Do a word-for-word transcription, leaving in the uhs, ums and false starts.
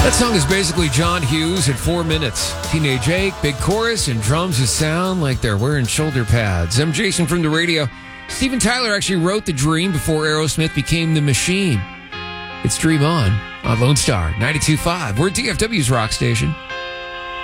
That song is basically John Hughes at four minutes. Teenage Ake, big chorus, and drums that sound like they're wearing shoulder pads. I'm Jason from the radio. Steven Tyler actually wrote The Dream before Aerosmith became The Machine. It's Dream On on Lone Star ninety-two point five. We're D F W's rock station.